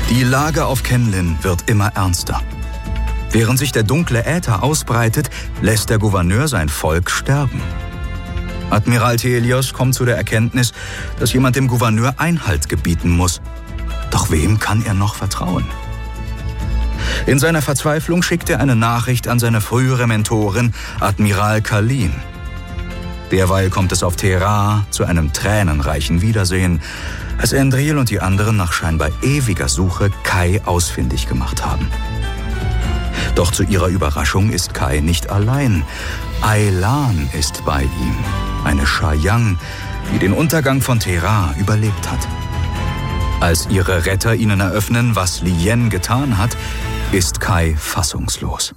Die Lage auf Kenlin wird immer ernster. Während sich der dunkle Äther ausbreitet, lässt der Gouverneur sein Volk sterben. Admiral Thelios kommt zu der Erkenntnis, dass jemand dem Gouverneur Einhalt gebieten muss. Doch wem kann er noch vertrauen? In seiner Verzweiflung schickt er eine Nachricht an seine frühere Mentorin, Admiral Khalin. Derweil kommt es auf Thera zu einem tränenreichen Wiedersehen, als Endril und die anderen nach scheinbar ewiger Suche Kai ausfindig gemacht haben. Doch zu ihrer Überraschung ist Kai nicht allein. Aylan ist bei ihm, eine Shayang, die den Untergang von Thera überlebt hat. Als ihre Retter ihnen eröffnen, was Lien getan hat, ist Kai fassungslos.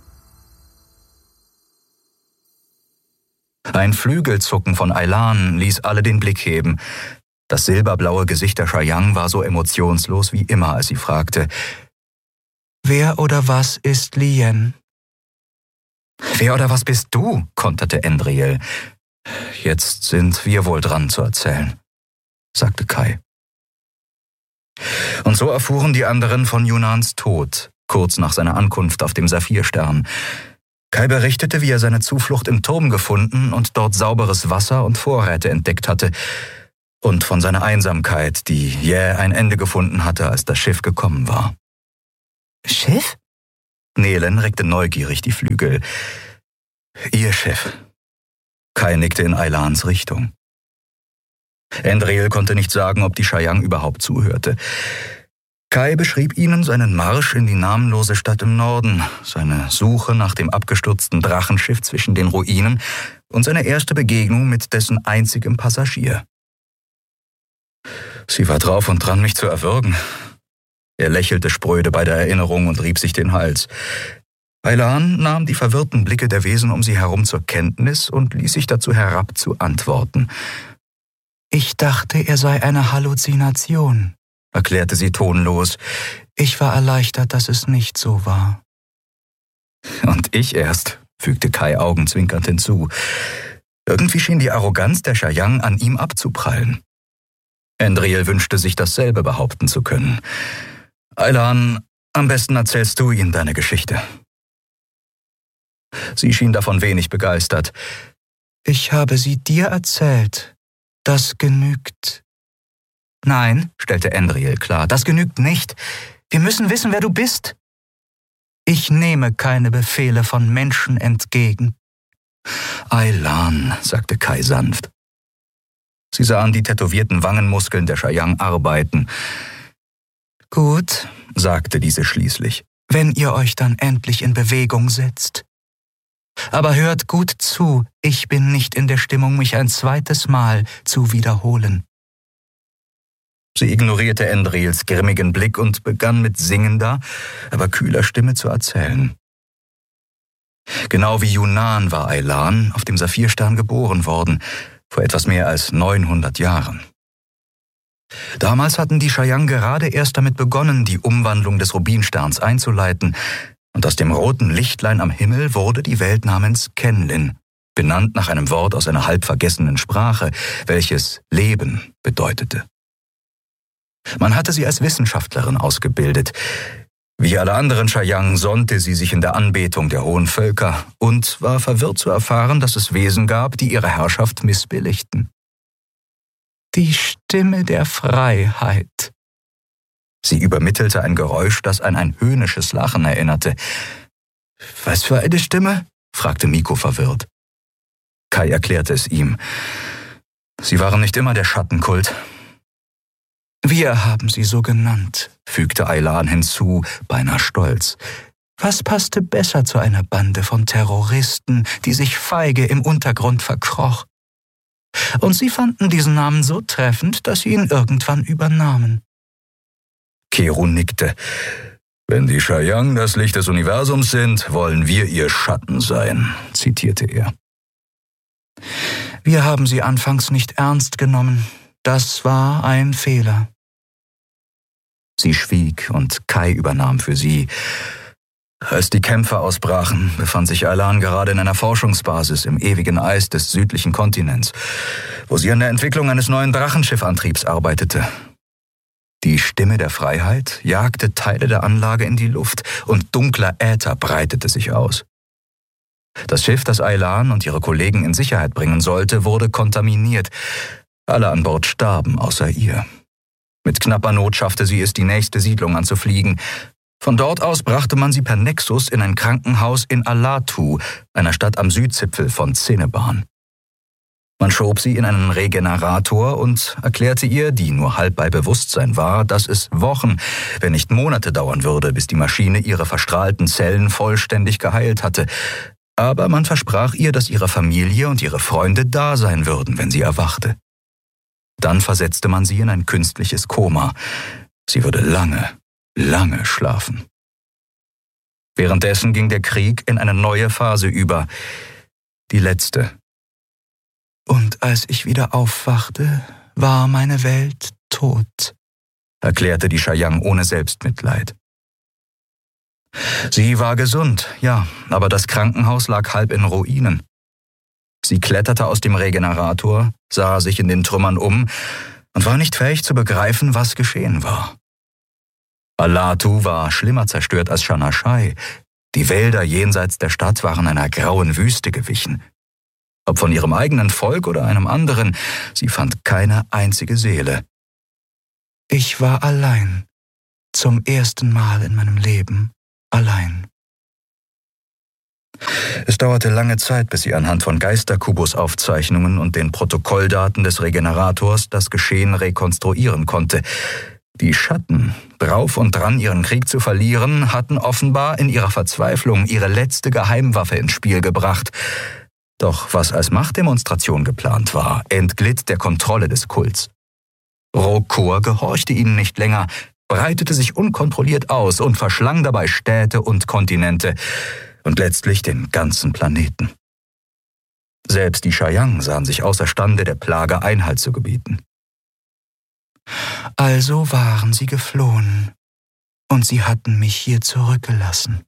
Ein Flügelzucken von Aylan ließ alle den Blick heben. Das silberblaue Gesicht der Shayang war so emotionslos wie immer, als sie fragte: »Wer oder was ist Lien?« »Wer oder was bist du?« konterte Endril. »Jetzt sind wir wohl dran zu erzählen«, sagte Kai. Und so erfuhren die anderen von Yunans Tod, kurz nach seiner Ankunft auf dem Saphirstern. Kai berichtete, wie er seine Zuflucht im Turm gefunden und dort sauberes Wasser und Vorräte entdeckt hatte, und von seiner Einsamkeit, die jäh ein Ende gefunden hatte, als das Schiff gekommen war. »Schiff?« Nehlen reckte neugierig die Flügel. »Ihr Schiff.« Kai nickte in Aylans Richtung. Endril konnte nicht sagen, ob die Shayang überhaupt zuhörte. Kai beschrieb ihnen seinen Marsch in die namenlose Stadt im Norden, seine Suche nach dem abgestürzten Drachenschiff zwischen den Ruinen und seine erste Begegnung mit dessen einzigem Passagier. Sie war drauf und dran, mich zu erwürgen. Er lächelte spröde bei der Erinnerung und rieb sich den Hals. Aylan nahm die verwirrten Blicke der Wesen um sie herum zur Kenntnis und ließ sich dazu herab zu antworten. »Ich dachte, er sei eine Halluzination«, erklärte sie tonlos. »Ich war erleichtert, dass es nicht so war.« »Und ich erst«, fügte Kai augenzwinkernd hinzu. Irgendwie schien die Arroganz der Shayang an ihm abzuprallen. Endril wünschte sich, dasselbe behaupten zu können. »Aylan, am besten erzählst du ihnen deine Geschichte.« Sie schien davon wenig begeistert. »Ich habe sie dir erzählt. Das genügt.« »Nein«, stellte Endril klar, »das genügt nicht. Wir müssen wissen, wer du bist.« »Ich nehme keine Befehle von Menschen entgegen.« »Aylan«, sagte Kai sanft. Sie sahen die tätowierten Wangenmuskeln der Shayang arbeiten. »Gut«, sagte diese schließlich, »wenn ihr euch dann endlich in Bewegung setzt. Aber hört gut zu, ich bin nicht in der Stimmung, mich ein zweites Mal zu wiederholen.« Sie ignorierte Endrils grimmigen Blick und begann mit singender, aber kühler Stimme zu erzählen. Genau wie Yunan war Aylan auf dem Saphirstern geboren worden, vor etwas mehr als 900 Jahren. Damals hatten die Shayang gerade erst damit begonnen, die Umwandlung des Rubinsterns einzuleiten, und aus dem roten Lichtlein am Himmel wurde die Welt namens Kenlin, benannt nach einem Wort aus einer halb vergessenen Sprache, welches Leben bedeutete. Man hatte sie als Wissenschaftlerin ausgebildet. Wie alle anderen Shayang sonnte sie sich in der Anbetung der hohen Völker und war verwirrt zu erfahren, dass es Wesen gab, die ihre Herrschaft missbilligten. »Die Stimme der Freiheit.« Sie übermittelte ein Geräusch, das an ein höhnisches Lachen erinnerte. »Was für eine Stimme?« fragte Miko verwirrt. Kai erklärte es ihm. Sie waren nicht immer der Schattenkult. »Wir haben sie so genannt«, fügte Aylan hinzu, beinahe stolz. »Was passte besser zu einer Bande von Terroristen, die sich feige im Untergrund verkroch? Und sie fanden diesen Namen so treffend, dass sie ihn irgendwann übernahmen.« Keru nickte. »Wenn die Shayang das Licht des Universums sind, wollen wir ihr Schatten sein«, zitierte er. »Wir haben sie anfangs nicht ernst genommen. Das war ein Fehler.« Sie schwieg und Kai übernahm für sie. Als die Kämpfe ausbrachen, befand sich Aylan gerade in einer Forschungsbasis im ewigen Eis des südlichen Kontinents, wo sie an der Entwicklung eines neuen Drachenschiffantriebs arbeitete. Die Stimme der Freiheit jagte Teile der Anlage in die Luft und dunkler Äther breitete sich aus. Das Schiff, das Aylan und ihre Kollegen in Sicherheit bringen sollte, wurde kontaminiert. Alle an Bord starben, außer ihr. Mit knapper Not schaffte sie es, die nächste Siedlung anzufliegen. Von dort aus brachte man sie per Nexus in ein Krankenhaus in Alatu, einer Stadt am Südzipfel von Ceneban. Man schob sie in einen Regenerator und erklärte ihr, die nur halb bei Bewusstsein war, dass es Wochen, wenn nicht Monate dauern würde, bis die Maschine ihre verstrahlten Zellen vollständig geheilt hatte. Aber man versprach ihr, dass ihre Familie und ihre Freunde da sein würden, wenn sie erwachte. Dann versetzte man sie in ein künstliches Koma. Sie würde lange, lange schlafen. Währenddessen ging der Krieg in eine neue Phase über, die letzte. Und als ich wieder aufwachte, war meine Welt tot, erklärte die Chayang ohne Selbstmitleid. Sie war gesund, ja, aber das Krankenhaus lag halb in Ruinen. Sie kletterte aus dem Regenerator, sah sich in den Trümmern um und war nicht fähig zu begreifen, was geschehen war. Alatu war schlimmer zerstört als Chanashai. Die Wälder jenseits der Stadt waren einer grauen Wüste gewichen. Ob von ihrem eigenen Volk oder einem anderen, sie fand keine einzige Seele. Ich war allein, zum ersten Mal in meinem Leben allein. Es dauerte lange Zeit, bis sie anhand von Geisterkubus-Aufzeichnungen und den Protokolldaten des Regenerators das Geschehen rekonstruieren konnte. Die Schatten, drauf und dran, ihren Krieg zu verlieren, hatten offenbar in ihrer Verzweiflung ihre letzte Geheimwaffe ins Spiel gebracht. Doch was als Machtdemonstration geplant war, entglitt der Kontrolle des Kults. Rokor gehorchte ihnen nicht länger, breitete sich unkontrolliert aus und verschlang dabei Städte und Kontinente und letztlich den ganzen Planeten. Selbst die Chayang sahen sich außerstande, der Plage Einhalt zu gebieten. Also waren sie geflohen, und sie hatten mich hier zurückgelassen.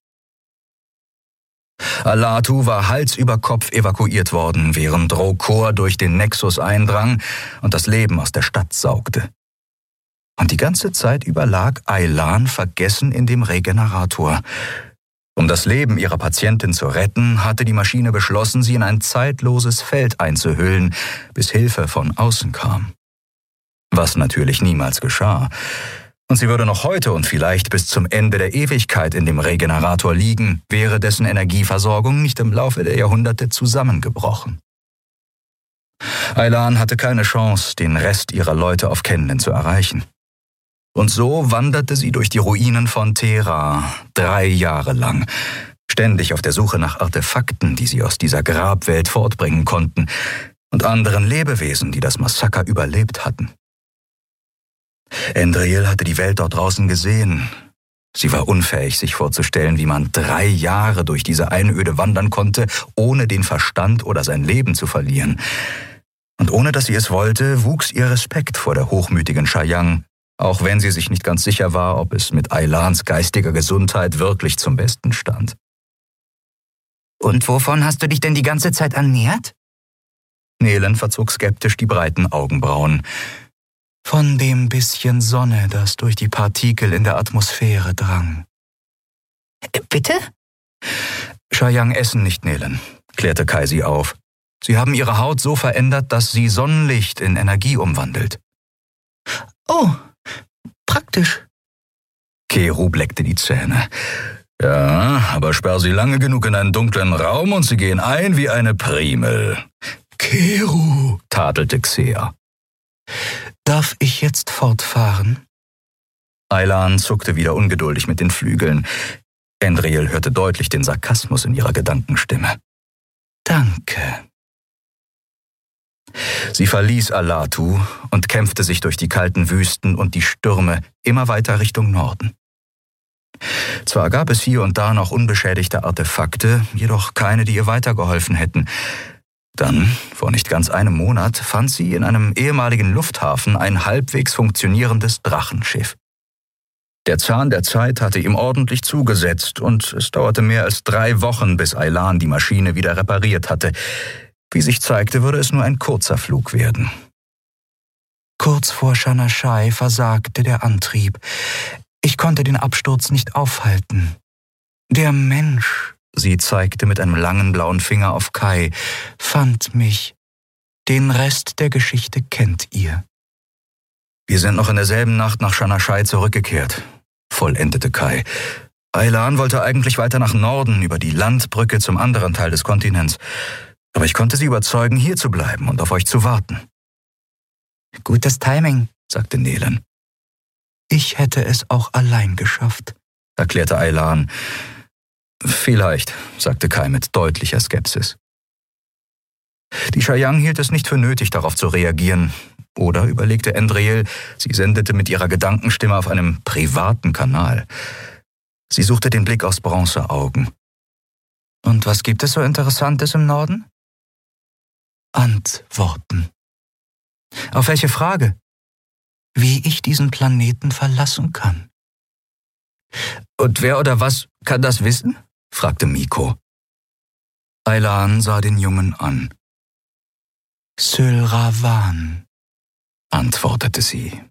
Alatu war Hals über Kopf evakuiert worden, während Rokor durch den Nexus eindrang und das Leben aus der Stadt saugte. Und die ganze Zeit über lag Aylan vergessen in dem Regenerator. Um das Leben ihrer Patientin zu retten, hatte die Maschine beschlossen, sie in ein zeitloses Feld einzuhüllen, bis Hilfe von außen kam. Was natürlich niemals geschah. Und sie würde noch heute und vielleicht bis zum Ende der Ewigkeit in dem Regenerator liegen, wäre dessen Energieversorgung nicht im Laufe der Jahrhunderte zusammengebrochen. Aylan hatte keine Chance, den Rest ihrer Leute auf Kenlen zu erreichen. Und so wanderte sie durch die Ruinen von Thera 3 Jahre lang, ständig auf der Suche nach Artefakten, die sie aus dieser Grabwelt fortbringen konnten, und anderen Lebewesen, die das Massaker überlebt hatten. Endriel hatte die Welt dort draußen gesehen. Sie war unfähig, sich vorzustellen, wie man 3 Jahre durch diese Einöde wandern konnte, ohne den Verstand oder sein Leben zu verlieren. Und ohne dass sie es wollte, wuchs ihr Respekt vor der hochmütigen Chayang, auch wenn sie sich nicht ganz sicher war, ob es mit Aylans geistiger Gesundheit wirklich zum Besten stand. Und wovon hast du dich denn die ganze Zeit ernährt? Nelen verzog skeptisch die breiten Augenbrauen. Von dem bisschen Sonne, das durch die Partikel in der Atmosphäre drang. Bitte? Chayang essen nicht, Nelen, klärte Kai sie auf. Sie haben ihre Haut so verändert, dass sie Sonnenlicht in Energie umwandelt. Oh, praktisch. Keru bleckte die Zähne. Ja, aber sperr sie lange genug in einen dunklen Raum und sie gehen ein wie eine Primel. Keru, tadelte Xea. Darf ich jetzt fortfahren? Aylan zuckte wieder ungeduldig mit den Flügeln. Endriel hörte deutlich den Sarkasmus in ihrer Gedankenstimme. Danke. Sie verließ Alatu und kämpfte sich durch die kalten Wüsten und die Stürme immer weiter Richtung Norden. Zwar gab es hier und da noch unbeschädigte Artefakte, jedoch keine, die ihr weitergeholfen hätten. Dann, vor nicht ganz einem Monat, fand sie in einem ehemaligen Lufthafen ein halbwegs funktionierendes Drachenschiff. Der Zahn der Zeit hatte ihm ordentlich zugesetzt und es dauerte mehr als 3 Wochen, bis Aylan die Maschine wieder repariert hatte. Wie sich zeigte, würde es nur ein kurzer Flug werden. Kurz vor Shanashai versagte der Antrieb. Ich konnte den Absturz nicht aufhalten. Der Mensch, sie zeigte mit einem langen blauen Finger auf Kai, fand mich. Den Rest der Geschichte kennt ihr. Wir sind noch in derselben Nacht nach Shanashai zurückgekehrt, vollendete Kai. Aylan wollte eigentlich weiter nach Norden über die Landbrücke zum anderen Teil des Kontinents. Aber ich konnte sie überzeugen, hier zu bleiben und auf euch zu warten. Gutes Timing, sagte Nehlen. Ich hätte es auch allein geschafft, erklärte Aylan. Vielleicht, sagte Kai mit deutlicher Skepsis. Die Chayang hielt es nicht für nötig, darauf zu reagieren. Oder, überlegte Endriel, sie sendete mit ihrer Gedankenstimme auf einem privaten Kanal. Sie suchte den Blick aus Bronzeaugen. Und was gibt es so Interessantes im Norden? Antworten. Auf welche Frage? Wie ich diesen Planeten verlassen kann. Und wer oder was kann das wissen? Fragte Miko. Aylan sah den Jungen an. Sylravan, antwortete sie.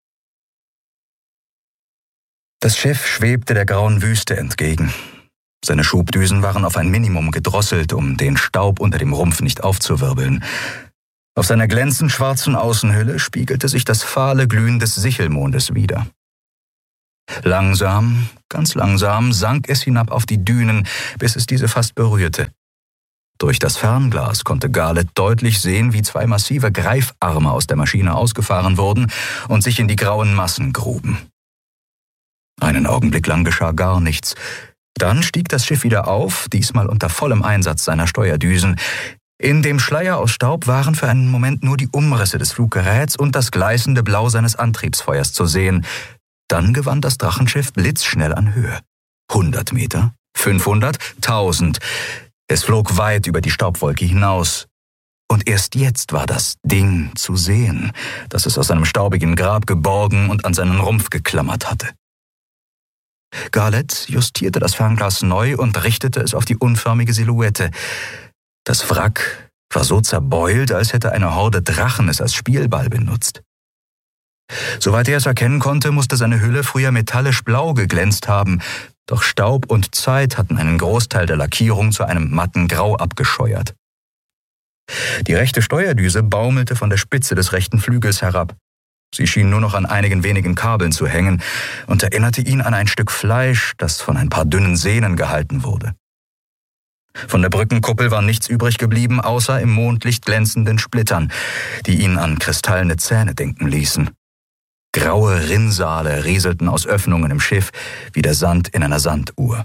Das Schiff schwebte der grauen Wüste entgegen. Seine Schubdüsen waren auf ein Minimum gedrosselt, um den Staub unter dem Rumpf nicht aufzuwirbeln. Auf seiner glänzend schwarzen Außenhülle spiegelte sich das fahle Glühen des Sichelmondes wider. Langsam, ganz langsam sank es hinab auf die Dünen, bis es diese fast berührte. Durch das Fernglas konnte Garlet deutlich sehen, wie zwei massive Greifarme aus der Maschine ausgefahren wurden und sich in die grauen Massen gruben. Einen Augenblick lang geschah gar nichts. Dann stieg das Schiff wieder auf, diesmal unter vollem Einsatz seiner Steuerdüsen. In dem Schleier aus Staub waren für einen Moment nur die Umrisse des Fluggeräts und das gleißende Blau seines Antriebsfeuers zu sehen. Dann gewann das Drachenschiff blitzschnell an Höhe. 100 Meter, 500, 1000. Es flog weit über die Staubwolke hinaus. Und erst jetzt war das Ding zu sehen, das es aus seinem staubigen Grab geborgen und an seinen Rumpf geklammert hatte. Garlet justierte das Fernglas neu und richtete es auf die unförmige Silhouette. Das Wrack war so zerbeult, als hätte eine Horde Drachen es als Spielball benutzt. Soweit er es erkennen konnte, musste seine Hülle früher metallisch blau geglänzt haben, doch Staub und Zeit hatten einen Großteil der Lackierung zu einem matten Grau abgescheuert. Die rechte Steuerdüse baumelte von der Spitze des rechten Flügels herab. Sie schien nur noch an einigen wenigen Kabeln zu hängen und erinnerte ihn an ein Stück Fleisch, das von ein paar dünnen Sehnen gehalten wurde. Von der Brückenkuppel war nichts übrig geblieben, außer im Mondlicht glänzenden Splittern, die ihn an kristallene Zähne denken ließen. Graue Rinnsale rieselten aus Öffnungen im Schiff, wie der Sand in einer Sanduhr.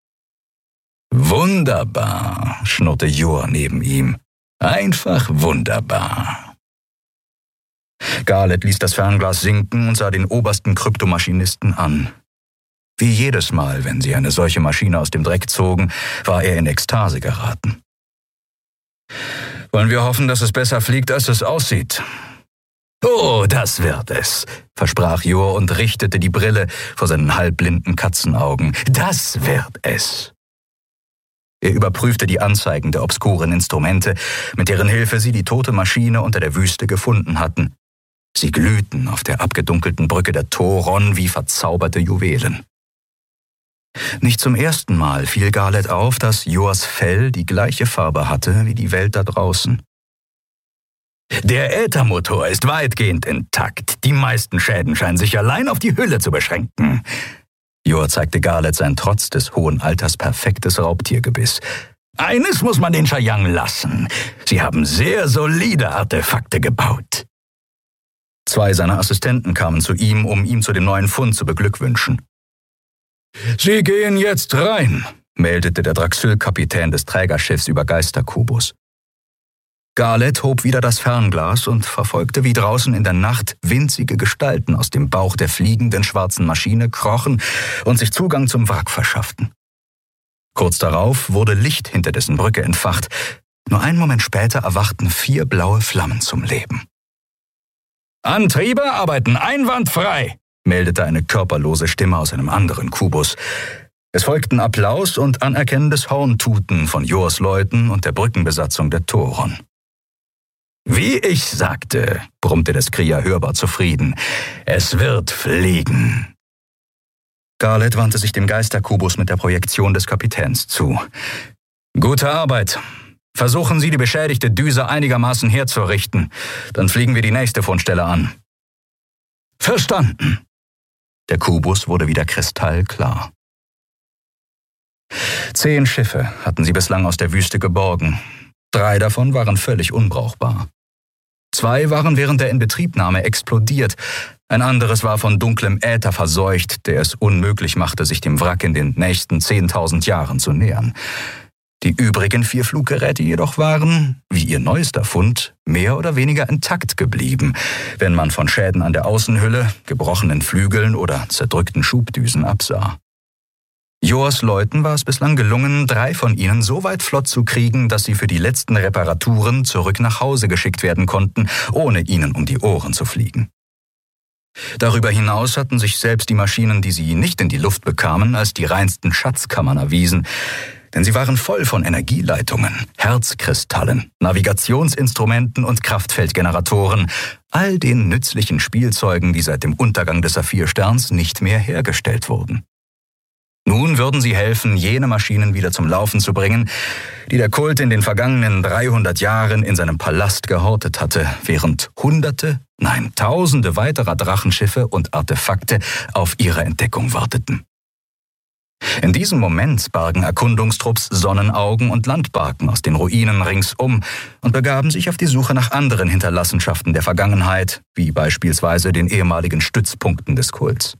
»Wunderbar«, schnurrte Jor neben ihm. »Einfach wunderbar.« Garlet ließ das Fernglas sinken und sah den obersten Kryptomaschinisten an. Wie jedes Mal, wenn sie eine solche Maschine aus dem Dreck zogen, war er in Ekstase geraten. »Wollen wir hoffen, dass es besser fliegt, als es aussieht?« »Oh, das wird es«, versprach Jor und richtete die Brille vor seinen halbblinden Katzenaugen. »Das wird es.« Er überprüfte die Anzeigen der obskuren Instrumente, mit deren Hilfe sie die tote Maschine unter der Wüste gefunden hatten. Sie glühten auf der abgedunkelten Brücke der Toron wie verzauberte Juwelen. Nicht zum ersten Mal fiel Garlet auf, dass Jors Fell die gleiche Farbe hatte wie die Welt da draußen. »Der Äthermotor ist weitgehend intakt. Die meisten Schäden scheinen sich allein auf die Hülle zu beschränken.« Jor zeigte Garlet sein trotz des hohen Alters perfektes Raubtiergebiss. »Eines muss man den Chayang lassen. Sie haben sehr solide Artefakte gebaut.« Zwei seiner Assistenten kamen zu ihm, um ihn zu dem neuen Fund zu beglückwünschen. »Sie gehen jetzt rein«, meldete der Draxyl-Kapitän des Trägerschiffs über Geisterkubus. Garlet hob wieder das Fernglas und verfolgte, wie draußen in der Nacht winzige Gestalten aus dem Bauch der fliegenden schwarzen Maschine krochen und sich Zugang zum Wrack verschafften. Kurz darauf wurde Licht hinter dessen Brücke entfacht. Nur einen Moment später erwachten 4 blaue Flammen zum Leben. »Antriebe arbeiten einwandfrei«, meldete eine körperlose Stimme aus einem anderen Kubus. Es folgten Applaus und anerkennendes Horntuten von Jors Leuten und der Brückenbesatzung der Toron. Wie ich sagte, brummte der Skrier hörbar zufrieden, es wird fliegen. Garlet wandte sich dem Geisterkubus mit der Projektion des Kapitäns zu. Gute Arbeit. Versuchen Sie, die beschädigte Düse einigermaßen herzurichten. Dann fliegen wir die nächste Fundstelle an. Verstanden. Der Kubus wurde wieder kristallklar. 10 Schiffe hatten sie bislang aus der Wüste geborgen. 3 davon waren völlig unbrauchbar. 2 waren während der Inbetriebnahme explodiert. Ein anderes war von dunklem Äther verseucht, der es unmöglich machte, sich dem Wrack in den nächsten 10.000 Jahren zu nähern. Die übrigen 4 Fluggeräte jedoch waren, wie ihr neuester Fund, mehr oder weniger intakt geblieben, wenn man von Schäden an der Außenhülle, gebrochenen Flügeln oder zerdrückten Schubdüsen absah. Jors Leuten war es bislang gelungen, 3 von ihnen so weit flott zu kriegen, dass sie für die letzten Reparaturen zurück nach Hause geschickt werden konnten, ohne ihnen um die Ohren zu fliegen. Darüber hinaus hatten sich selbst die Maschinen, die sie nicht in die Luft bekamen, als die reinsten Schatzkammern erwiesen, denn sie waren voll von Energieleitungen, Herzkristallen, Navigationsinstrumenten und Kraftfeldgeneratoren, all den nützlichen Spielzeugen, die seit dem Untergang des Saphirsterns nicht mehr hergestellt wurden. Nun würden sie helfen, jene Maschinen wieder zum Laufen zu bringen, die der Kult in den vergangenen 300 Jahren in seinem Palast gehortet hatte, während Hunderte, nein, Tausende weiterer Drachenschiffe und Artefakte auf ihre Entdeckung warteten. In diesem Moment bargen Erkundungstrupps Sonnenaugen und Landbarken aus den Ruinen ringsum und begaben sich auf die Suche nach anderen Hinterlassenschaften der Vergangenheit, wie beispielsweise den ehemaligen Stützpunkten des Kults.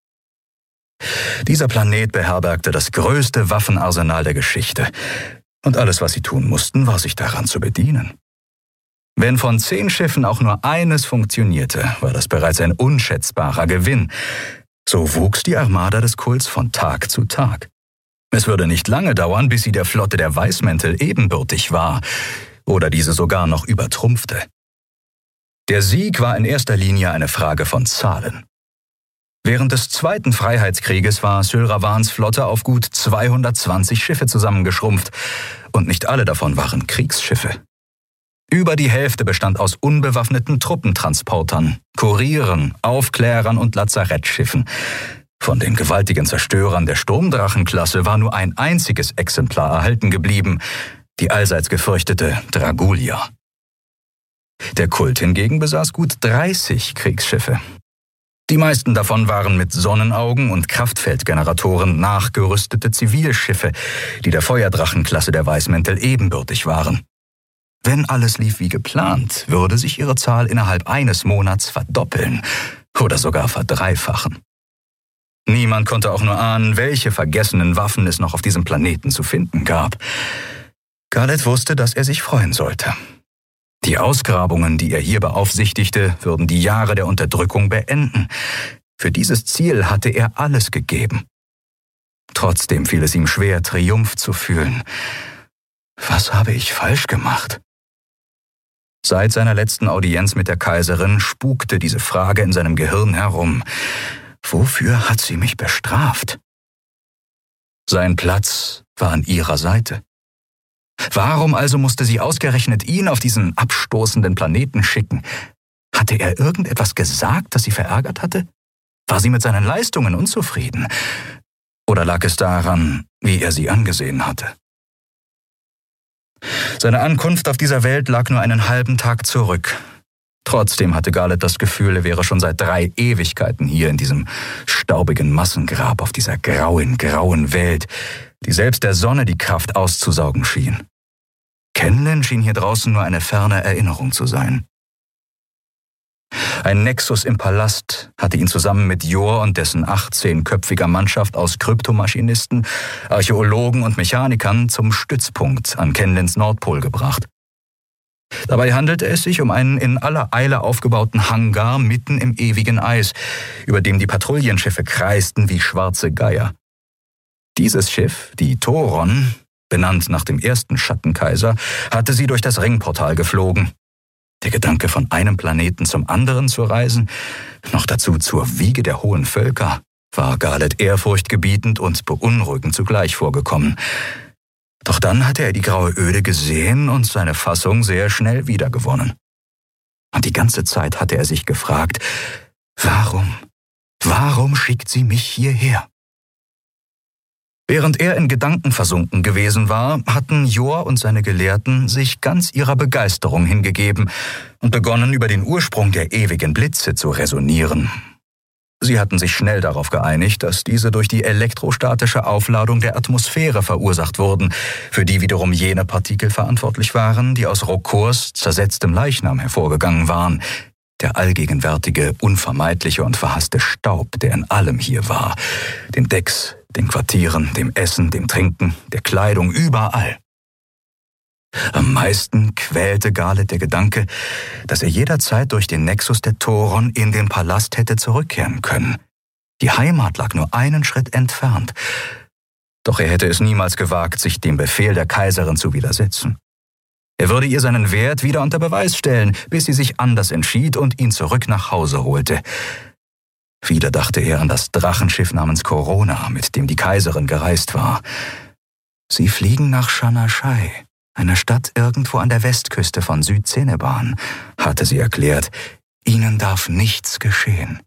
Dieser Planet beherbergte das größte Waffenarsenal der Geschichte, und alles, was sie tun mussten, war sich daran zu bedienen. Wenn von 10 Schiffen auch nur eines funktionierte, war das bereits ein unschätzbarer Gewinn. So wuchs die Armada des Kults von Tag zu Tag. Es würde nicht lange dauern, bis sie der Flotte der Weißmäntel ebenbürtig war oder diese sogar noch übertrumpfte. Der Sieg war in erster Linie eine Frage von Zahlen. Während des Zweiten Freiheitskrieges war Sylravans Flotte auf gut 220 Schiffe zusammengeschrumpft, und nicht alle davon waren Kriegsschiffe. Über die Hälfte bestand aus unbewaffneten Truppentransportern, Kurieren, Aufklärern und Lazarettschiffen. Von den gewaltigen Zerstörern der Sturmdrachenklasse war nur ein einziges Exemplar erhalten geblieben, die allseits gefürchtete Dragulia. Der Kult hingegen besaß gut 30 Kriegsschiffe. Die meisten davon waren mit Sonnenaugen und Kraftfeldgeneratoren nachgerüstete Zivilschiffe, die der Feuerdrachenklasse der Weißmäntel ebenbürtig waren. Wenn alles lief wie geplant, würde sich ihre Zahl innerhalb eines Monats verdoppeln oder sogar verdreifachen. Niemand konnte auch nur ahnen, welche vergessenen Waffen es noch auf diesem Planeten zu finden gab. Garlet wusste, dass er sich freuen sollte. Die Ausgrabungen, die er hier beaufsichtigte, würden die Jahre der Unterdrückung beenden. Für dieses Ziel hatte er alles gegeben. Trotzdem fiel es ihm schwer, Triumph zu fühlen. Was habe ich falsch gemacht? Seit seiner letzten Audienz mit der Kaiserin spukte diese Frage in seinem Gehirn herum. Wofür hat sie mich bestraft? Sein Platz war an ihrer Seite. Warum also musste sie ausgerechnet ihn auf diesen abstoßenden Planeten schicken? Hatte er irgendetwas gesagt, das sie verärgert hatte? War sie mit seinen Leistungen unzufrieden? Oder lag es daran, wie er sie angesehen hatte? Seine Ankunft auf dieser Welt lag nur einen halben Tag zurück. Trotzdem hatte Garlet das Gefühl, er wäre schon seit 3 Ewigkeiten hier in diesem staubigen Massengrab auf dieser grauen Welt, die selbst der Sonne die Kraft auszusaugen schien. Kenlen schien hier draußen nur eine ferne Erinnerung zu sein. Ein Nexus im Palast hatte ihn zusammen mit Jor und dessen 18-köpfiger Mannschaft aus Kryptomaschinisten, Archäologen und Mechanikern zum Stützpunkt an Kenlens Nordpol gebracht. Dabei handelte es sich um einen in aller Eile aufgebauten Hangar mitten im ewigen Eis, über dem die Patrouillenschiffe kreisten wie schwarze Geier. Dieses Schiff, die Thoron, benannt nach dem ersten Schattenkaiser, hatte sie durch das Ringportal geflogen. Der Gedanke, von einem Planeten zum anderen zu reisen, noch dazu zur Wiege der hohen Völker, war Garlet ehrfurchtgebietend und beunruhigend zugleich vorgekommen. Doch dann hatte er die graue Öde gesehen und seine Fassung sehr schnell wiedergewonnen. Und die ganze Zeit hatte er sich gefragt, warum schickt sie mich hierher? Während er in Gedanken versunken gewesen war, hatten Jor und seine Gelehrten sich ganz ihrer Begeisterung hingegeben und begonnen, über den Ursprung der ewigen Blitze zu räsonieren. Sie hatten sich schnell darauf geeinigt, dass diese durch die elektrostatische Aufladung der Atmosphäre verursacht wurden, für die wiederum jene Partikel verantwortlich waren, die aus Rokurs zersetztem Leichnam hervorgegangen waren, der allgegenwärtige, unvermeidliche und verhasste Staub, der in allem hier war, den Decks, den Quartieren, dem Essen, dem Trinken, der Kleidung, überall. Am meisten quälte Garlet der Gedanke, dass er jederzeit durch den Nexus der Toron in den Palast hätte zurückkehren können. Die Heimat lag nur einen Schritt entfernt. Doch er hätte es niemals gewagt, sich dem Befehl der Kaiserin zu widersetzen. Er würde ihr seinen Wert wieder unter Beweis stellen, bis sie sich anders entschied und ihn zurück nach Hause holte. Wieder dachte er an das Drachenschiff namens Corona, mit dem die Kaiserin gereist war. Sie fliegen nach Shanashai, einer Stadt irgendwo an der Westküste von Südzeneban, hatte sie erklärt. Ihnen darf nichts geschehen.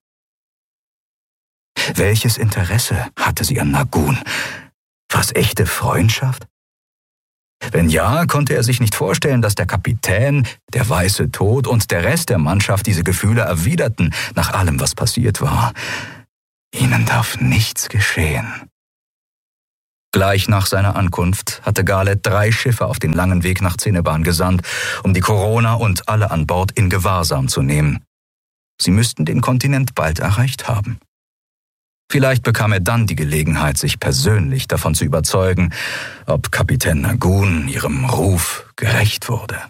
Welches Interesse hatte sie an Nagun? War es echte Freundschaft? Wenn ja, konnte er sich nicht vorstellen, dass der Kapitän, der Weiße Tod und der Rest der Mannschaft diese Gefühle erwiderten, nach allem, was passiert war. Ihnen darf nichts geschehen. Gleich nach seiner Ankunft hatte Garlet 3 Schiffe auf den langen Weg nach Zeneban gesandt, um die Corona und alle an Bord in Gewahrsam zu nehmen. Sie müssten den Kontinent bald erreicht haben. Vielleicht bekam er dann die Gelegenheit, sich persönlich davon zu überzeugen, ob Kapitän Nagun ihrem Ruf gerecht wurde.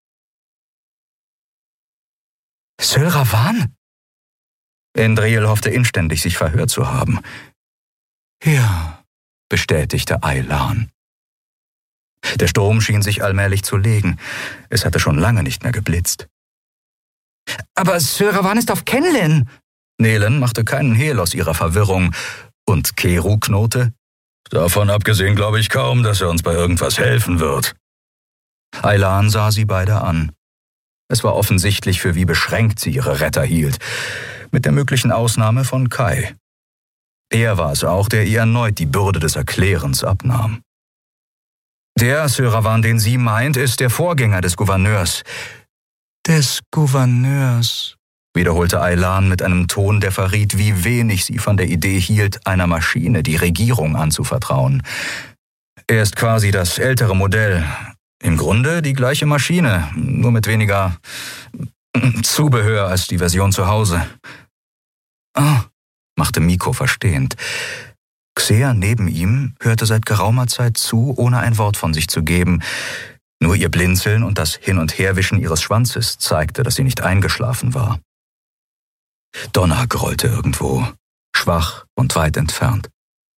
Syl Ravan? Endriel hoffte inständig, sich verhört zu haben. Ja, bestätigte Aylan. Der Sturm schien sich allmählich zu legen. Es hatte schon lange nicht mehr geblitzt. Aber Syl Ravan ist auf Kenlin! Nelen machte keinen Hehl aus ihrer Verwirrung und Keru knurrte, davon abgesehen glaube ich kaum, dass er uns bei irgendwas helfen wird. Aylan sah sie beide an. Es war offensichtlich, für wie beschränkt sie ihre Retter hielt, mit der möglichen Ausnahme von Kai. Er war es auch, der ihr erneut die Bürde des Erklärens abnahm. Der Syl Ravan, den sie meint, ist der Vorgänger des Gouverneurs. Des Gouverneurs, wiederholte Aylan mit einem Ton, der verriet, wie wenig sie von der Idee hielt, einer Maschine die Regierung anzuvertrauen. Er ist quasi das ältere Modell. Im Grunde die gleiche Maschine, nur mit weniger Zubehör als die Version zu Hause. Ah, machte Miko verstehend. Xea neben ihm hörte seit geraumer Zeit zu, ohne ein Wort von sich zu geben. Nur ihr Blinzeln und das Hin- und Herwischen ihres Schwanzes zeigte, dass sie nicht eingeschlafen war. Donner grollte irgendwo, schwach und weit entfernt.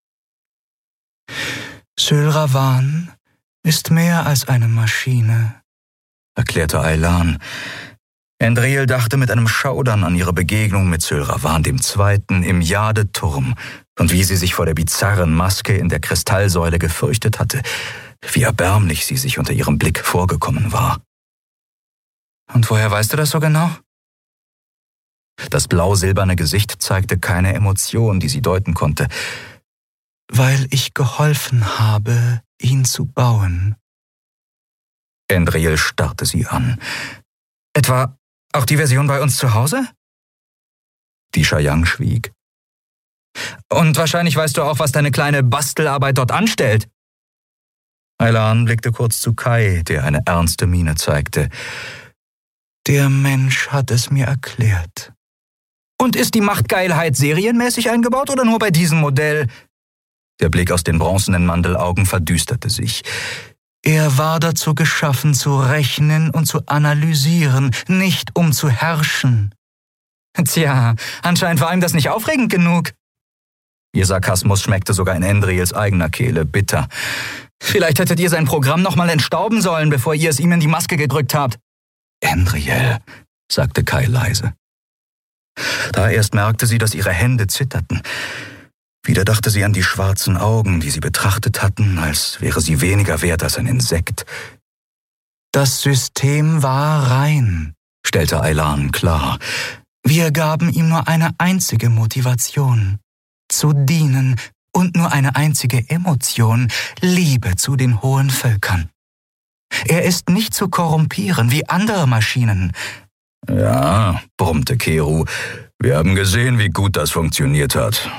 Syl Ravan ist mehr als eine Maschine, erklärte Aylan. Endriel dachte mit einem Schaudern an ihre Begegnung mit Syl Ravan II. Im Jade-Turm und wie sie sich vor der bizarren Maske in der Kristallsäule gefürchtet hatte, wie erbärmlich sie sich unter ihrem Blick vorgekommen war. Und woher weißt du das so genau? Das blau-silberne Gesicht zeigte keine Emotion, die sie deuten konnte. Weil ich geholfen habe, ihn zu bauen. Endriel starrte sie an. Etwa auch die Version bei uns zu Hause? Die Chayang schwieg. Und wahrscheinlich weißt du auch, was deine kleine Bastelarbeit dort anstellt. Aylan blickte kurz zu Kai, der eine ernste Miene zeigte. Der Mensch hat es mir erklärt. Und ist die Machtgeilheit serienmäßig eingebaut oder nur bei diesem Modell? Der Blick aus den bronzenen Mandelaugen verdüsterte sich. Er war dazu geschaffen, zu rechnen und zu analysieren, nicht um zu herrschen. Tja, anscheinend war ihm das nicht aufregend genug. Ihr Sarkasmus schmeckte sogar in Endriels eigener Kehle bitter. Vielleicht hättet ihr sein Programm nochmal entstauben sollen, bevor ihr es ihm in die Maske gedrückt habt. Endriel, sagte Kai leise. Da erst merkte sie, dass ihre Hände zitterten. Wieder dachte sie an die schwarzen Augen, die sie betrachtet hatten, als wäre sie weniger wert als ein Insekt. Das System war rein, stellte Aylan klar. Wir gaben ihm nur eine einzige Motivation: zu dienen, und nur eine einzige Emotion: Liebe zu den hohen Völkern. Er ist nicht zu korrumpieren wie andere Maschinen. Ja, brummte Keru, wir haben gesehen, wie gut das funktioniert hat.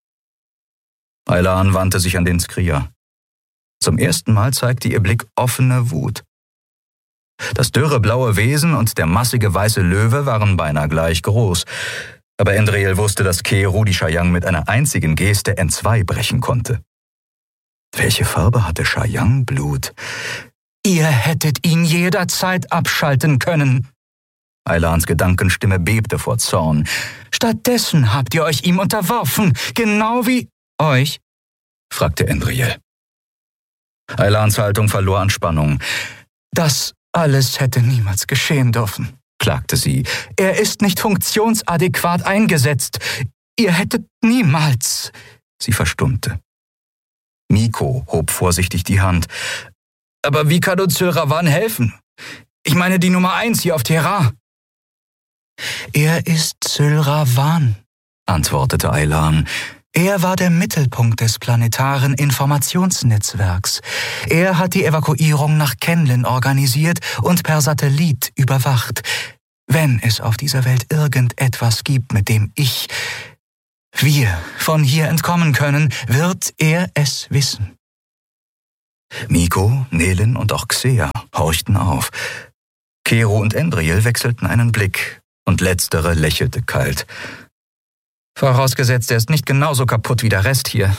Aylan wandte sich an den Skrier. Zum ersten Mal zeigte ihr Blick offene Wut. Das dürre blaue Wesen und der massige weiße Löwe waren beinahe gleich groß. Aber Endriel wusste, dass Keru die Shayang mit einer einzigen Geste entzwei brechen konnte. Welche Farbe hatte Shayang-Blut? Ihr hättet ihn jederzeit abschalten können. Aylans Gedankenstimme bebte vor Zorn. Stattdessen habt ihr euch ihm unterworfen, genau wie... Euch? Fragte Endriel. Aylans Haltung verlor an Spannung. Das alles hätte niemals geschehen dürfen, klagte sie. Er ist nicht funktionsadäquat eingesetzt. Ihr hättet niemals... Sie verstummte. Miko hob vorsichtig die Hand. Aber wie kann uns Sylravan helfen? Ich meine die Nummer 1 hier auf Terra. Er ist Sylravan, antwortete Aylan. Er war der Mittelpunkt des planetaren Informationsnetzwerks. Er hat die Evakuierung nach Kenlin organisiert und per Satellit überwacht. Wenn es auf dieser Welt irgendetwas gibt, mit dem wir von hier entkommen können, wird er es wissen. Miko, Nelin und auch Xea horchten auf. Keru und Endriel wechselten einen Blick und letztere lächelte kalt. Vorausgesetzt, er ist nicht genauso kaputt wie der Rest hier.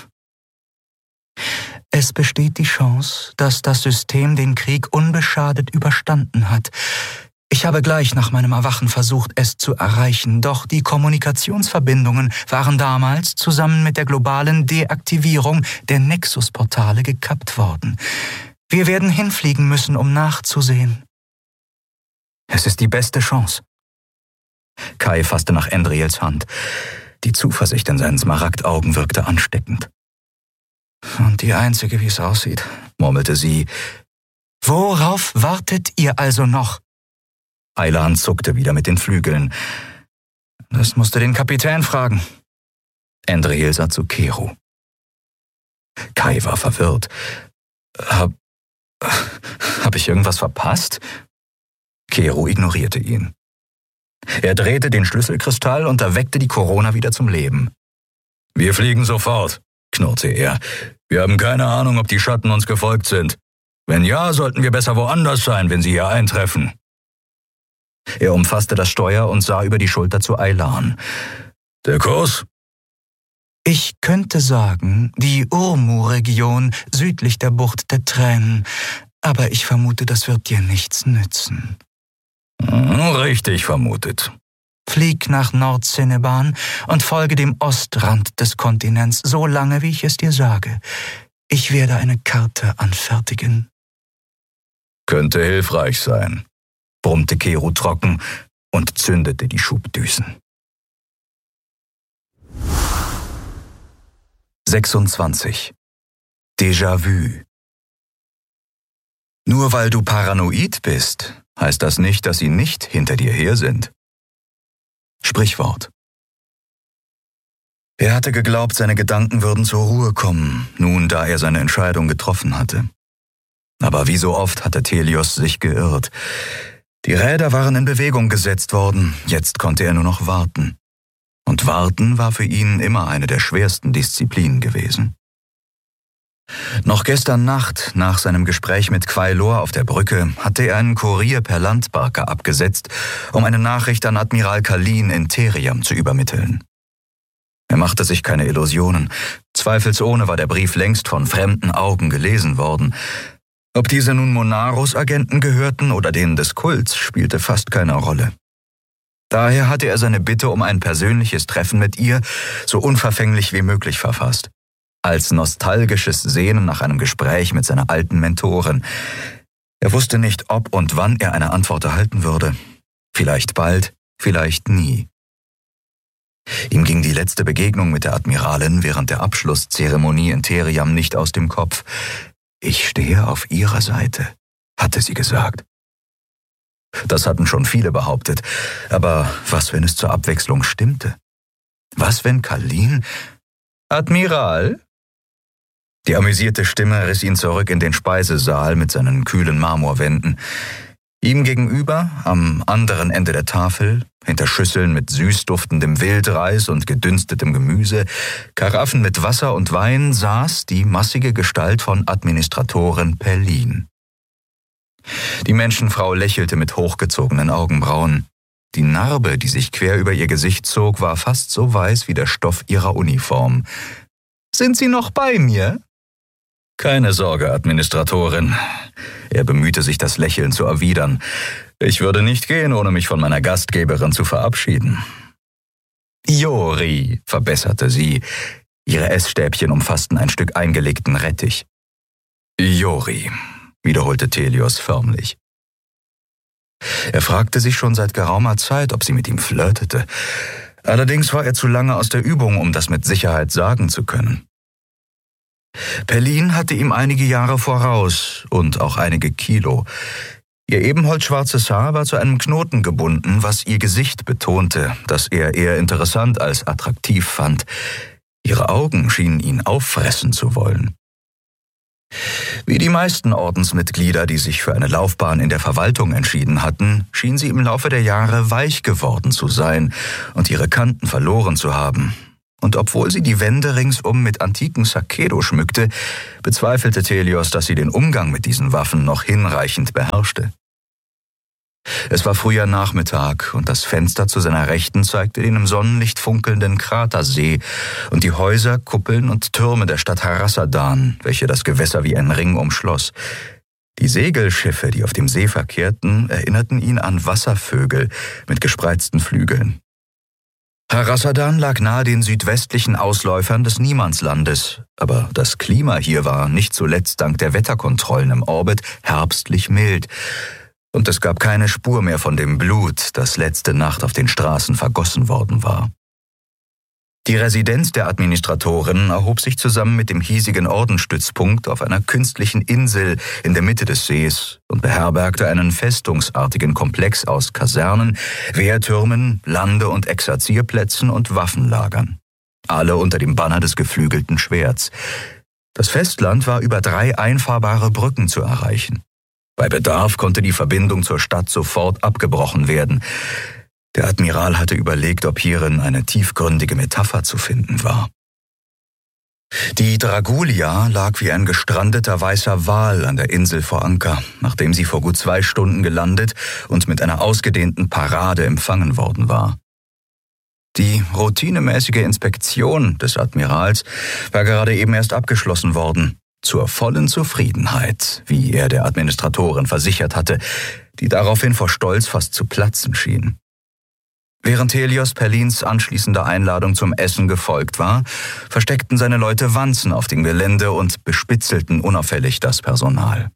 Es besteht die Chance, dass das System den Krieg unbeschadet überstanden hat. Ich habe gleich nach meinem Erwachen versucht, es zu erreichen, doch die Kommunikationsverbindungen waren damals zusammen mit der globalen Deaktivierung der Nexus-Portale gekappt worden. Wir werden hinfliegen müssen, um nachzusehen. Es ist die beste Chance. Kai fasste nach Endriels Hand. Die Zuversicht in seinen Smaragdaugen wirkte ansteckend. Und die einzige, wie es aussieht, murmelte sie. Worauf wartet ihr also noch? Aylan zuckte wieder mit den Flügeln. Das musst du den Kapitän fragen. Endriel sah zu Keru. Kai war verwirrt. Hab ich irgendwas verpasst? Keru ignorierte ihn. Er drehte den Schlüsselkristall und erweckte die Corona wieder zum Leben. Wir fliegen sofort, knurrte er. Wir haben keine Ahnung, ob die Schatten uns gefolgt sind. Wenn ja, sollten wir besser woanders sein, wenn sie hier eintreffen. Er umfasste das Steuer und sah über die Schulter zu Aylan. Der Kurs? Ich könnte sagen, die Urmu-Region südlich der Bucht der Tränen, aber ich vermute, das wird dir nichts nützen. Richtig vermutet. Flieg nach Nord-Cineban und folge dem Ostrand des Kontinents, so lange, wie ich es dir sage. Ich werde eine Karte anfertigen. Könnte hilfreich sein, brummte Keru trocken und zündete die Schubdüsen. 26. Déjà-vu. Nur weil du paranoid bist, heißt das nicht, dass sie nicht hinter dir her sind. Sprichwort. Er hatte geglaubt, seine Gedanken würden zur Ruhe kommen, nun da er seine Entscheidung getroffen hatte. Aber wie so oft hatte Telios sich geirrt. Die Räder waren in Bewegung gesetzt worden, jetzt konnte er nur noch warten. Und warten war für ihn immer eine der schwersten Disziplinen gewesen. Noch gestern Nacht, nach seinem Gespräch mit Quailor auf der Brücke, hatte er einen Kurier per Landbarke abgesetzt, um eine Nachricht an Admiral Kalin in Theriam zu übermitteln. Er machte sich keine Illusionen. Zweifelsohne war der Brief längst von fremden Augen gelesen worden. Ob diese nun Monaros Agenten gehörten oder denen des Kults, spielte fast keine Rolle. Daher hatte er seine Bitte um ein persönliches Treffen mit ihr so unverfänglich wie möglich verfasst. Als nostalgisches Sehnen nach einem Gespräch mit seiner alten Mentorin. Er wusste nicht, ob und wann er eine Antwort erhalten würde. Vielleicht bald, vielleicht nie. Ihm ging die letzte Begegnung mit der Admiralin während der Abschlusszeremonie in Theriam nicht aus dem Kopf. Ich stehe auf ihrer Seite, hatte sie gesagt. Das hatten schon viele behauptet. Aber was, wenn es zur Abwechslung stimmte? Was, wenn Kalin... »Admiral?« Die amüsierte Stimme riss ihn zurück in den Speisesaal mit seinen kühlen Marmorwänden. Ihm gegenüber, am anderen Ende der Tafel, hinter Schüsseln mit süß duftendem Wildreis und gedünstetem Gemüse, Karaffen mit Wasser und Wein, saß die massige Gestalt von Administratorin Pellin. Die Menschenfrau lächelte mit hochgezogenen Augenbrauen. Die Narbe, die sich quer über ihr Gesicht zog, war fast so weiß wie der Stoff ihrer Uniform. »Sind Sie noch bei mir?« »Keine Sorge, Administratorin.« Er bemühte sich, das Lächeln zu erwidern. »Ich würde nicht gehen, ohne mich von meiner Gastgeberin zu verabschieden.« »Jori«, verbesserte sie. Ihre Essstäbchen umfassten ein Stück eingelegten Rettich. »Jori«, wiederholte Thelios förmlich. Er fragte sich schon seit geraumer Zeit, ob sie mit ihm flirtete. Allerdings war er zu lange aus der Übung, um das mit Sicherheit sagen zu können. Pellin hatte ihm einige Jahre voraus und auch einige Kilo. Ihr ebenholzschwarzes Haar war zu einem Knoten gebunden, was ihr Gesicht betonte, das er eher interessant als attraktiv fand. Ihre Augen schienen ihn auffressen zu wollen. Wie die meisten Ordensmitglieder, die sich für eine Laufbahn in der Verwaltung entschieden hatten, schien sie im Laufe der Jahre weich geworden zu sein und ihre Kanten verloren zu haben. Und obwohl sie die Wände ringsum mit antiken Sakedo schmückte, bezweifelte Thelios, dass sie den Umgang mit diesen Waffen noch hinreichend beherrschte. Es war früher Nachmittag und das Fenster zu seiner Rechten zeigte den im Sonnenlicht funkelnden Kratersee und die Häuser, Kuppeln und Türme der Stadt Harassadan, welche das Gewässer wie ein Ring umschloss. Die Segelschiffe, die auf dem See verkehrten, erinnerten ihn an Wasservögel mit gespreizten Flügeln. Harassadan lag nahe den südwestlichen Ausläufern des Niemandslandes, aber das Klima hier war nicht zuletzt dank der Wetterkontrollen im Orbit herbstlich mild. Und es gab keine Spur mehr von dem Blut, das letzte Nacht auf den Straßen vergossen worden war. Die Residenz der Administratorin erhob sich zusammen mit dem hiesigen Ordensstützpunkt auf einer künstlichen Insel in der Mitte des Sees und beherbergte einen festungsartigen Komplex aus Kasernen, Wehrtürmen, Lande- und Exerzierplätzen und Waffenlagern. Alle unter dem Banner des geflügelten Schwerts. Das Festland war über 3 einfahrbare Brücken zu erreichen. Bei Bedarf konnte die Verbindung zur Stadt sofort abgebrochen werden. Der Admiral hatte überlegt, ob hierin eine tiefgründige Metapher zu finden war. Die Dragulia lag wie ein gestrandeter weißer Wal an der Insel vor Anker, nachdem sie vor gut 2 Stunden gelandet und mit einer ausgedehnten Parade empfangen worden war. Die routinemäßige Inspektion des Admirals war gerade eben erst abgeschlossen worden. Zur vollen Zufriedenheit, wie er der Administratorin versichert hatte, die daraufhin vor Stolz fast zu platzen schien. Während Thelios Pellins anschließender Einladung zum Essen gefolgt war, versteckten seine Leute Wanzen auf dem Gelände und bespitzelten unauffällig das Personal.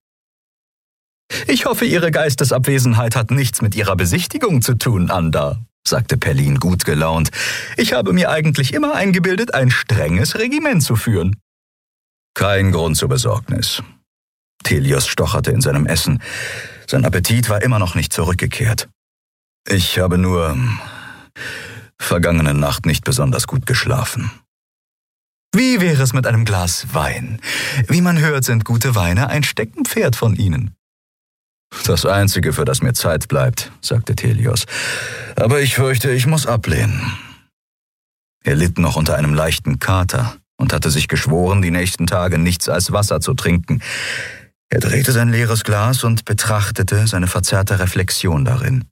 »Ich hoffe, Ihre Geistesabwesenheit hat nichts mit Ihrer Besichtigung zu tun, Anda«, sagte Pellin gut gelaunt. »Ich habe mir eigentlich immer eingebildet, ein strenges Regiment zu führen.« »Kein Grund zur Besorgnis.« Thelios stocherte in seinem Essen. Sein Appetit war immer noch nicht zurückgekehrt. »Ich habe nur vergangene Nacht nicht besonders gut geschlafen.« »Wie wäre es mit einem Glas Wein? Wie man hört, sind gute Weine ein Steckenpferd von Ihnen.« »Das Einzige, für das mir Zeit bleibt«, sagte Thelios. »Aber ich fürchte, ich muss ablehnen.« Er litt noch unter einem leichten Kater und hatte sich geschworen, die nächsten Tage nichts als Wasser zu trinken. Er drehte sein leeres Glas und betrachtete seine verzerrte Reflexion darin.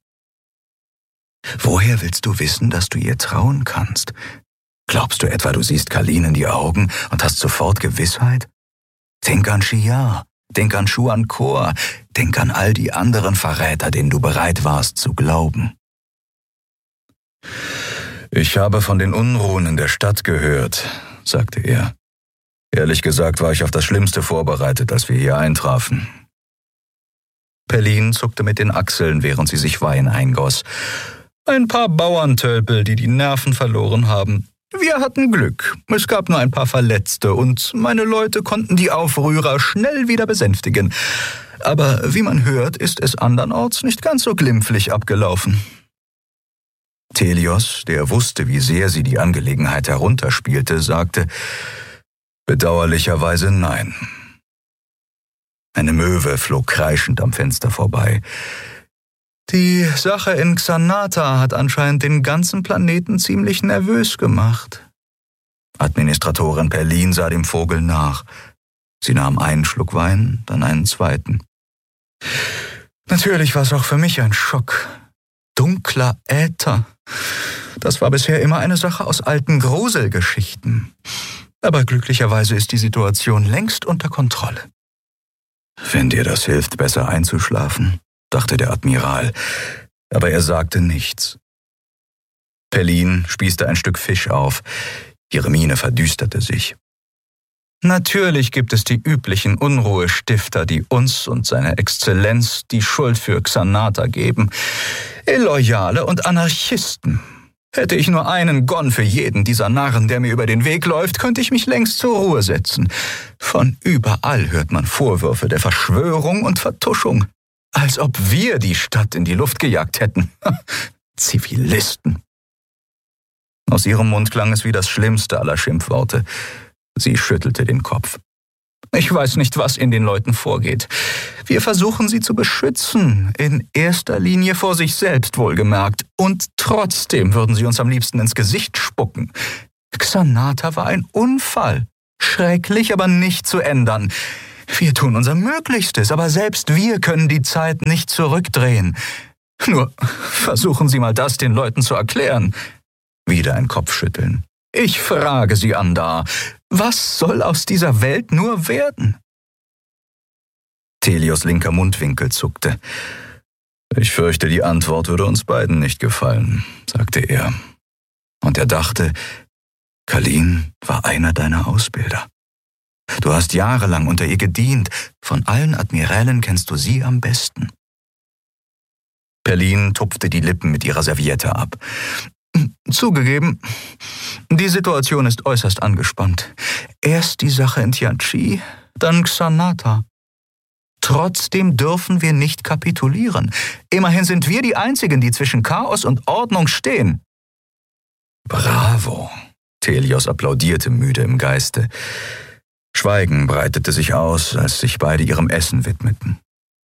»Woher willst du wissen, dass du ihr trauen kannst? Glaubst du etwa, du siehst Kalin in die Augen und hast sofort Gewissheit? Denk an Shiar, denk an Shuan Kor, denk an all die anderen Verräter, denen du bereit warst zu glauben.« »Ich habe von den Unruhen in der Stadt gehört«, sagte er. »Ehrlich gesagt war ich auf das Schlimmste vorbereitet, als wir hier eintrafen.« Pellin zuckte mit den Achseln, während sie sich Wein eingoss. »Ein paar Bauerntölpel, die die Nerven verloren haben. Wir hatten Glück. Es gab nur ein paar Verletzte und meine Leute konnten die Aufrührer schnell wieder besänftigen. Aber wie man hört, ist es andernorts nicht ganz so glimpflich abgelaufen. Telios, der wusste, wie sehr sie die Angelegenheit herunterspielte, sagte: Bedauerlicherweise nein. Eine Möwe flog kreischend am Fenster vorbei. Die Sache in Xanata hat anscheinend den ganzen Planeten ziemlich nervös gemacht. Administratorin Perlin sah dem Vogel nach. Sie nahm einen Schluck Wein, dann einen zweiten. Natürlich war es auch für mich ein Schock. Dunkler Äther. Das war bisher immer eine Sache aus alten Gruselgeschichten. Aber glücklicherweise ist die Situation längst unter Kontrolle. Wenn dir das hilft, besser einzuschlafen, dachte der Admiral, aber er sagte nichts. Perlin spießte ein Stück Fisch auf. Ihre Miene verdüsterte sich. Natürlich gibt es die üblichen Unruhestifter, die uns und seiner Exzellenz die Schuld für Xanata geben. Illoyale und Anarchisten. Hätte ich nur einen Gon für jeden dieser Narren, der mir über den Weg läuft, könnte ich mich längst zur Ruhe setzen. Von überall hört man Vorwürfe der Verschwörung und Vertuschung. Als ob wir die Stadt in die Luft gejagt hätten. Zivilisten. Aus ihrem Mund klang es wie das schlimmste aller Schimpfworte. Sie schüttelte den Kopf. Ich weiß nicht, was in den Leuten vorgeht. Wir versuchen sie zu beschützen, in erster Linie vor sich selbst wohlgemerkt. Und trotzdem würden sie uns am liebsten ins Gesicht spucken. Xanata war ein Unfall. Schrecklich, aber nicht zu ändern. Wir tun unser Möglichstes, aber selbst wir können die Zeit nicht zurückdrehen. Nur versuchen Sie mal das den Leuten zu erklären. Wieder ein Kopfschütteln. Ich frage Sie, Andar, was soll aus dieser Welt nur werden? Telios linker Mundwinkel zuckte. Ich fürchte, die Antwort würde uns beiden nicht gefallen, sagte er. Und er dachte, Kalin war einer deiner Ausbilder. Du hast jahrelang unter ihr gedient. Von allen Admirälen kennst du sie am besten. Perlin tupfte die Lippen mit ihrer Serviette ab. Zugegeben, die Situation ist äußerst angespannt. Erst die Sache in Tianchi, dann Xanata. Trotzdem dürfen wir nicht kapitulieren. Immerhin sind wir die Einzigen, die zwischen Chaos und Ordnung stehen. Bravo! Telios applaudierte müde im Geiste. Schweigen breitete sich aus, als sich beide ihrem Essen widmeten.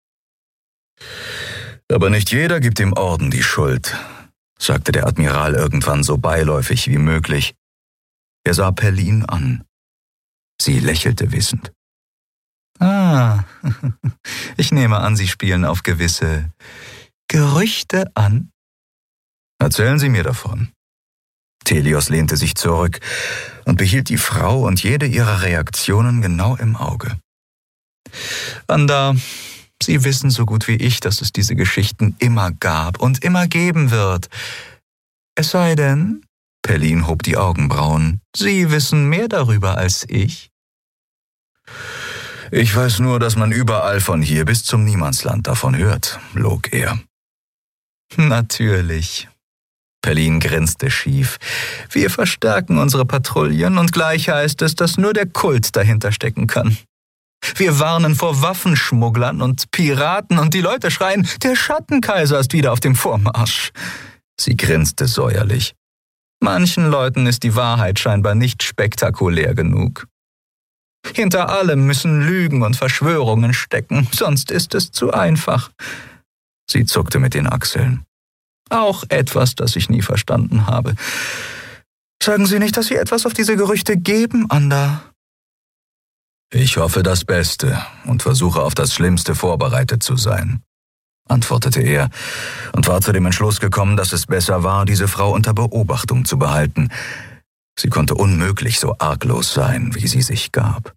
Aber nicht jeder gibt dem Orden die Schuld, sagte der Admiral irgendwann so beiläufig wie möglich. Er sah Perlin an. Sie lächelte wissend. Ich nehme an, Sie spielen auf gewisse Gerüchte an. Erzählen Sie mir davon. Telios lehnte sich zurück und behielt die Frau und jede ihrer Reaktionen genau im Auge. Andar, Sie wissen so gut wie ich, dass es diese Geschichten immer gab und immer geben wird. Es sei denn, Perlin hob die Augenbrauen, Sie wissen mehr darüber als ich. Ich weiß nur, dass man überall von hier bis zum Niemandsland davon hört, log er. Natürlich. Perlin grinste schief. Wir verstärken unsere Patrouillen und gleich heißt es, dass nur der Kult dahinter stecken kann. Wir warnen vor Waffenschmugglern und Piraten und die Leute schreien, der Schattenkaiser ist wieder auf dem Vormarsch. Sie grinste säuerlich. Manchen Leuten ist die Wahrheit scheinbar nicht spektakulär genug. Hinter allem müssen Lügen und Verschwörungen stecken, sonst ist es zu einfach. Sie zuckte mit den Achseln. Auch etwas, das ich nie verstanden habe. Sagen Sie nicht, dass Sie etwas auf diese Gerüchte geben, Andar? Ich hoffe das Beste und versuche auf das Schlimmste vorbereitet zu sein, antwortete er und war zu dem Entschluss gekommen, dass es besser war, diese Frau unter Beobachtung zu behalten. Sie konnte unmöglich so arglos sein, wie sie sich gab.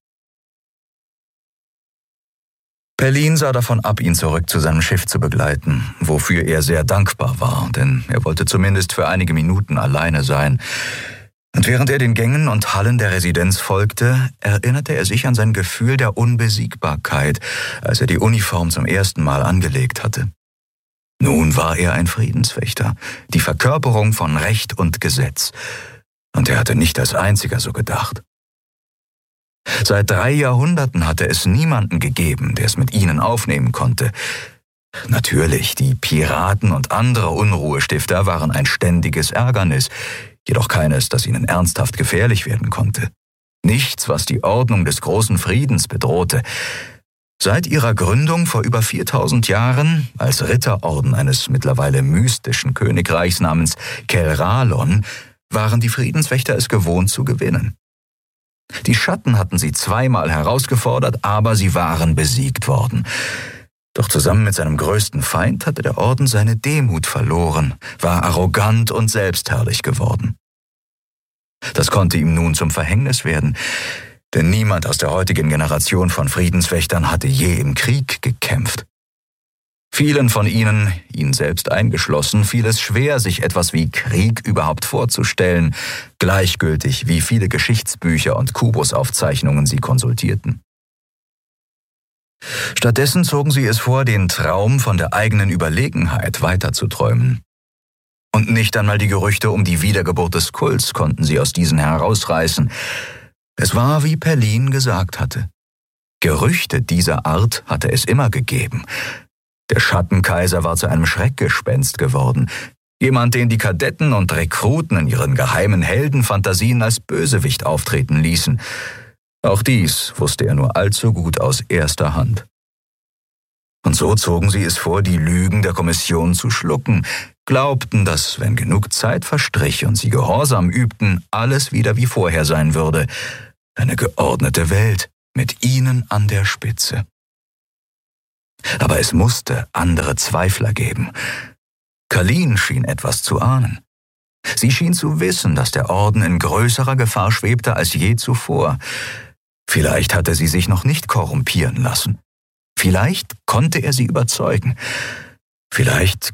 Perlin sah davon ab, ihn zurück zu seinem Schiff zu begleiten, wofür er sehr dankbar war, denn er wollte zumindest für einige Minuten alleine sein. Und während er den Gängen und Hallen der Residenz folgte, erinnerte er sich an sein Gefühl der Unbesiegbarkeit, als er die Uniform zum ersten Mal angelegt hatte. Nun war er ein Friedenswächter, die Verkörperung von Recht und Gesetz. Und er hatte nicht als einziger so gedacht. Seit 3 Jahrhunderten hatte es niemanden gegeben, der es mit ihnen aufnehmen konnte. Natürlich, die Piraten und andere Unruhestifter waren ein ständiges Ärgernis, jedoch keines, das ihnen ernsthaft gefährlich werden konnte. Nichts, was die Ordnung des großen Friedens bedrohte. Seit ihrer Gründung vor über 4000 Jahren, als Ritterorden eines mittlerweile mystischen Königreichs namens Kelralon, waren die Friedenswächter es gewohnt zu gewinnen. Die Schatten hatten sie 2-mal herausgefordert, aber sie waren besiegt worden. Doch zusammen mit seinem größten Feind hatte der Orden seine Demut verloren, war arrogant und selbstherrlich geworden. Das konnte ihm nun zum Verhängnis werden, denn niemand aus der heutigen Generation von Friedenswächtern hatte je im Krieg gekämpft. Vielen von ihnen, ihn selbst eingeschlossen, fiel es schwer, sich etwas wie Krieg überhaupt vorzustellen, gleichgültig, wie viele Geschichtsbücher und Kubusaufzeichnungen sie konsultierten. Stattdessen zogen sie es vor, den Traum von der eigenen Überlegenheit weiterzuträumen. Und nicht einmal die Gerüchte um die Wiedergeburt des Kults konnten sie aus diesen herausreißen. Es war, wie Perlin gesagt hatte. Gerüchte dieser Art hatte es immer gegeben. Der Schattenkaiser war zu einem Schreckgespenst geworden. Jemand, den die Kadetten und Rekruten in ihren geheimen Heldenfantasien als Bösewicht auftreten ließen. Auch dies wusste er nur allzu gut aus erster Hand. Und so zogen sie es vor, die Lügen der Kommission zu schlucken, glaubten, dass, wenn genug Zeit verstrich und sie Gehorsam übten, alles wieder wie vorher sein würde. Eine geordnete Welt, mit ihnen an der Spitze. Aber es musste andere Zweifler geben. Kalin schien etwas zu ahnen. Sie schien zu wissen, dass der Orden in größerer Gefahr schwebte als je zuvor. Vielleicht hatte sie sich noch nicht korrumpieren lassen. Vielleicht konnte er sie überzeugen. Vielleicht